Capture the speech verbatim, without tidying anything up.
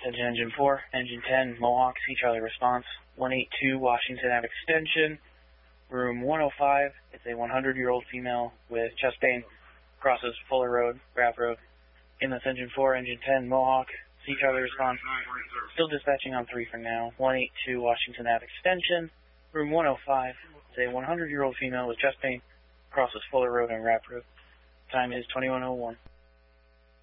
Attention Engine four, Engine ten, Mohawk, C Charlie response, one eight two Washington Ave Extension, room one oh five. It's a hundred-year-old female with chest pain, crosses Fuller Road, Rapp Road. Inlet Engine four, Engine ten, Mohawk, C Charlie response, still dispatching on three for now, one eight two Washington Ave Extension, room one oh five. It's a hundred-year-old female with chest pain, crosses Fuller Road and Rapp Road. Time is twenty-one oh one.